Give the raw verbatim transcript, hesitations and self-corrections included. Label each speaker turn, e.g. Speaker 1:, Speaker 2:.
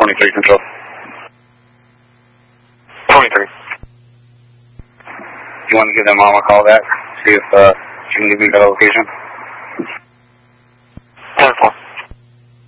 Speaker 1: twenty-three Control.
Speaker 2: twenty-three.
Speaker 1: You want to give them mom a call back? See if uh, she can give me the location?